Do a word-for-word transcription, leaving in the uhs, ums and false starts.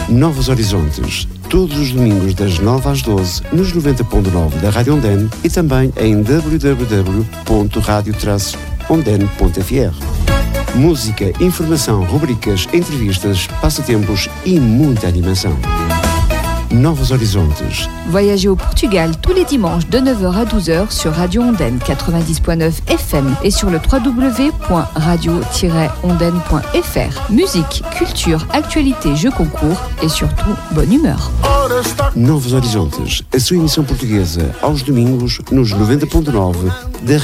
Novos Horizontes, todos os domingos das nove às doze, nos noventa ponto nove da Rádio Onden e também em w w w ponto radio traço onden ponto f r. Música, informação, rubricas, entrevistas, passatempos e muita animação. Novos Horizontes. Voyagez au Portugal tous les dimanches de neuf heures à douze heures sur Radio Onden quatre-vingt-dix point neuf F M et sur le w w w point radio tiret onden point f r. Musique, culture, actualité, jeux concours et surtout bonne humeur. Novos Horizontes, a sua emissão portuguesa aos domingos nos noventa ponto nove da